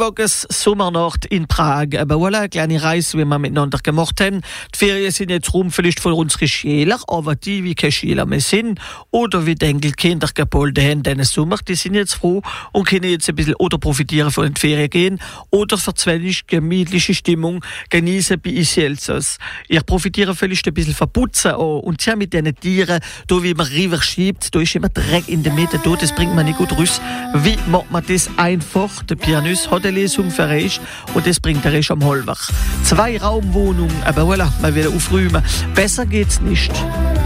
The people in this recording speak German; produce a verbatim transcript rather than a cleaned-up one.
Woches Sommernacht in Prag. Aber voilà, eine kleine Reise, wie wir miteinander gemacht haben. Die Ferien sind jetzt rum, vielleicht von unseren Schülern, aber die, wie keine Schüler mehr sind, oder wie die Enkelkinder gebolten haben diesen Sommer, die sind jetzt froh und können jetzt ein bisschen oder profitieren von den Ferien gehen oder für zwei gemütliche Stimmung genießen bei uns Elsass. Ich profitiere vielleicht ein bisschen von Putzen auch. Und zwar mit diesen Tieren, da wie man rüber schiebt, da ist immer Dreck in der Mitte, da, das bringt man nicht gut raus. Wie macht man das einfach? Der Pianist hat eine Lesung für euch und das bringt er euch am Holwach. Zwei Raumwohnungen, aber voilà, mal wieder aufräumen. Besser geht's nicht.